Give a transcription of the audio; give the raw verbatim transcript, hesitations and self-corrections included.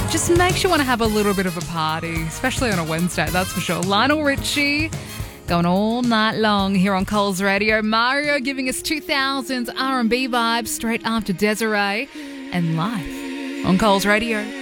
just makes you want to have a little bit of a party, especially on a Wednesday, that's for sure. Lionel Richie going all night long here on Coles Radio. Mario giving us two thousands R and B vibes straight after Desiree and Life on Coles Radio.